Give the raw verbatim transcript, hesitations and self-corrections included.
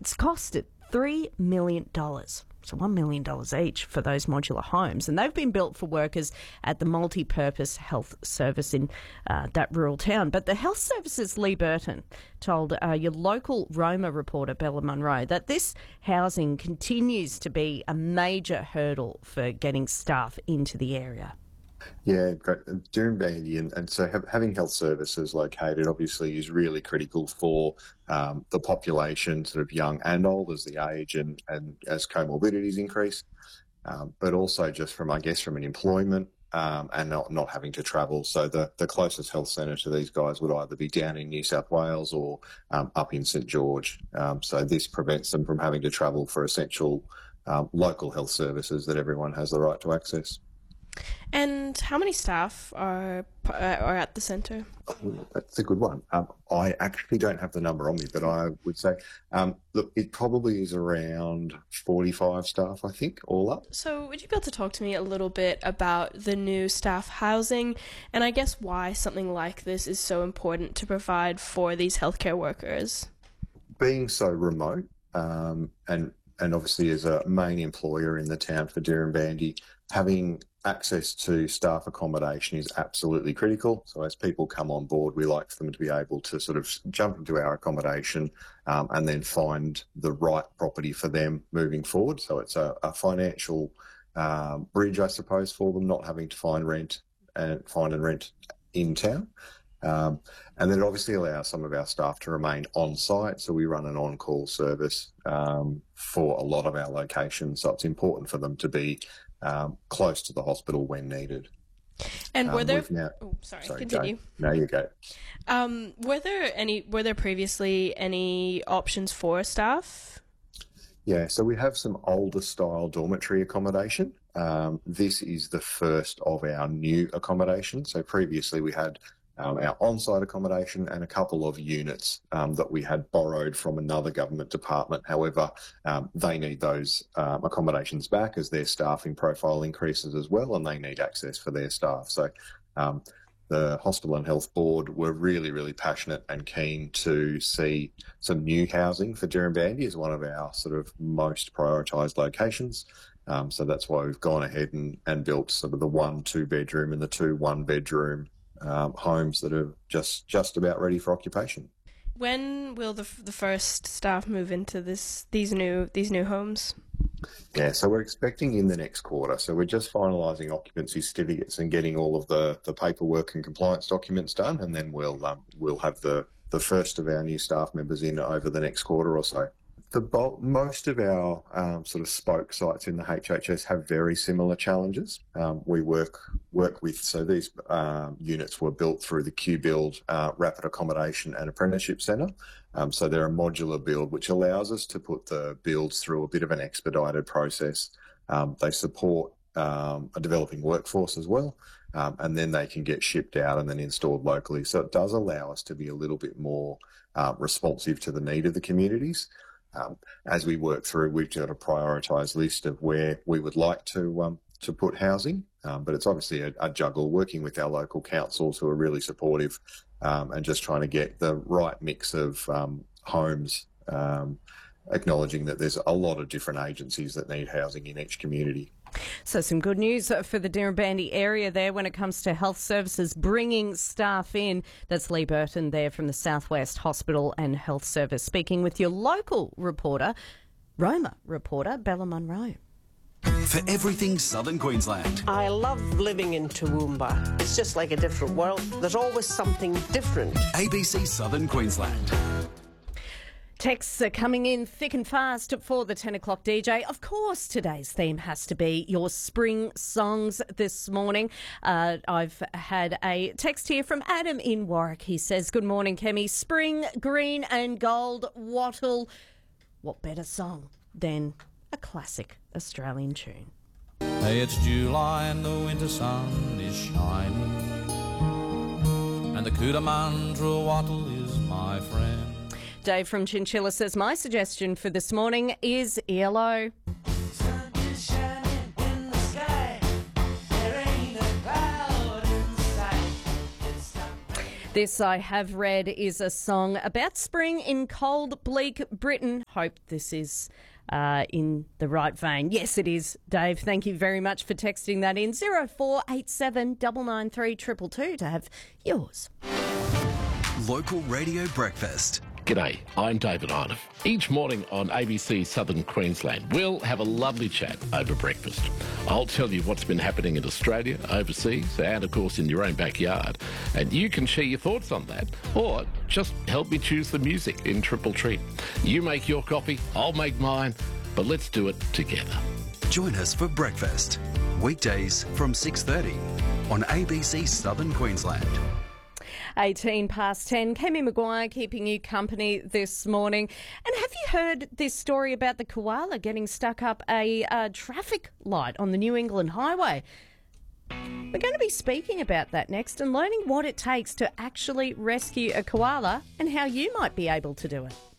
It's costed three million dollars. So one million dollars each for those modular homes. And they've been built for workers at the multi-purpose health service in uh, that rural town. But the health services, Lee Burton, told uh, your local Roma reporter, Bella Munro, that this housing continues to be a major hurdle for getting staff into the area. Yeah, great. Doombandy, and, and so have, having health services located obviously is really critical for um, the population, sort of young and old, as the age and, and as comorbidities increase, um, but also just from, I guess, from an employment um, and not, not having to travel. So the, the closest health centre to these guys would either be down in New South Wales or um, up in St George. Um, so this prevents them from having to travel for essential um, local health services that everyone has the right to access. And how many staff are are at the centre? Oh, that's a good one. Um, I actually don't have the number on me, but I would say, um, look, it probably is around forty-five staff, I think, all up. So would you be able to talk to me a little bit about the new staff housing and I guess why something like this is so important to provide for these healthcare workers? Being so remote um, and, and obviously as a main employer in the town for Dirranbandi, having access to staff accommodation is absolutely critical. So as people come on board, we like for them to be able to sort of jump into our accommodation um, and then find the right property for them moving forward. So it's a, a financial um, bridge, I suppose, for them, not having to find rent and find and rent in town. Um, and then it obviously allows some of our staff to remain on site. So we run an on-call service um, for a lot of our locations. So it's important for them to be Um, close to the hospital when needed. And were um, there? Now, oh, sorry, sorry, continue. Go. No, you go. Um, were there any? Were there previously any options for staff? Yeah, so we have some older style dormitory accommodation. Um, this is the first of our new accommodation. So previously we had Um, our on-site accommodation and a couple of units um, that we had borrowed from another government department. However, um, they need those um, accommodations back as their staffing profile increases as well, and they need access for their staff. So um, the Hospital and Health Board were really, really passionate and keen to see some new housing for Dirranbandi as one of our sort of most prioritised locations. Um, so that's why we've gone ahead and, and built sort of the one two-bedroom and the two one-bedroom Um, homes that are just just about ready for occupation. When will the the first staff move into this these new these new homes? Yeah, so we're expecting in the next quarter. So we're just finalising occupancy certificates and getting all of the, the paperwork and compliance documents done, and then we'll um, we'll have the the first of our new staff members in over the next quarter or so. The bulk, most of our um, sort of spoke sites in the H H S have very similar challenges. Um, we work work with, so these um, units were built through the Q-Build uh, Rapid Accommodation and Apprenticeship Centre. Um, so they're a modular build, which allows us to put the builds through a bit of an expedited process. Um, they support um, a developing workforce as well, um, and then they can get shipped out and then installed locally. So it does allow us to be a little bit more uh, responsive to the need of the communities. Um, as we work through, we've got a prioritised list of where we would like to um, to put housing, um, but it's obviously a, a juggle working with our local councils who are really supportive um, and just trying to get the right mix of um, homes, um, acknowledging that there's a lot of different agencies that need housing in each community. So some good news for the Dirranbandi area there when it comes to health services bringing staff in. That's Lee Burton there from the Southwest Hospital and Health Service speaking with your local reporter, Roma reporter, Bella Munro. For everything Southern Queensland. I love living in Toowoomba. It's just like a different world. There's always something different. A B C Southern Queensland. Texts are coming in thick and fast for the ten o'clock D J. Of course, today's theme has to be your spring songs this morning. Uh, I've had a text here from Adam in Warwick. He says, good morning, Kemi. Spring, green and gold, wattle. What better song than a classic Australian tune? Hey, it's July and the winter sun is shining, and the Cootamundra wattle is my friend. Dave from Chinchilla says, my suggestion for this morning is E L O. Sun is shining in the sky. There ain't a cloud in sight. It's time. This, I have read, is a song about spring in cold, bleak Britain. Hope this is uh, in the right vein. Yes, it is, Dave. Thank you very much for texting that in. zero four eight seven nine nine three two two two to have yours. Local Radio Breakfast. G'day, I'm David Inoff. Each morning on A B C Southern Queensland, we'll have a lovely chat over breakfast. I'll tell you what's been happening in Australia, overseas, and of course in your own backyard. And you can share your thoughts on that, or just help me choose the music in Triple Treat. You make your coffee, I'll make mine, but let's do it together. Join us for breakfast. Weekdays from six thirty on A B C Southern Queensland. eighteen past ten. Kemi Maguire keeping you company this morning. And have you heard this story about the koala getting stuck up a uh, traffic light on the New England Highway? We're going to be speaking about that next and learning what it takes to actually rescue a koala and how you might be able to do it.